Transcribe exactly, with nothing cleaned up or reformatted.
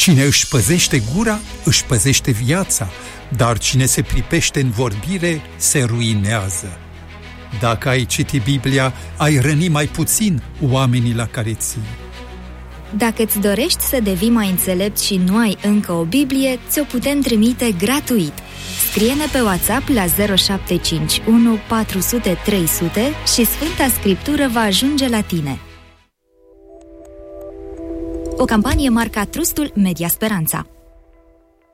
Cine își păzește gura, își păzește viața, dar cine se pripește în vorbire, se ruinează. Dacă ai citi Biblia, ai răni mai puțin oamenii la care ții. Dacă îți dorești să devii mai înțelept și nu ai încă o Biblie, ți-o putem trimite gratuit. Scrie-ne pe WhatsApp la zero șapte cinci unu patru zero zero trei zero zero și Sfânta Scriptură va ajunge la tine. O campanie marca Trustul Media Speranța.